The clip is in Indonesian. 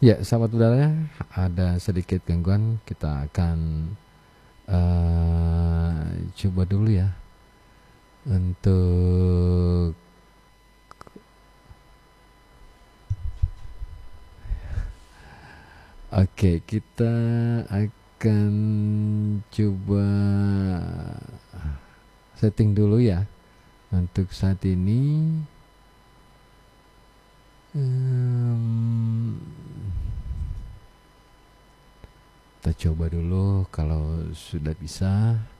Ya, sahabat udara, ada sedikit gangguan. Kita akan coba dulu ya untuk oke, kita akan coba setting dulu ya. Untuk saat ini em, kita coba dulu kalau sudah bisa.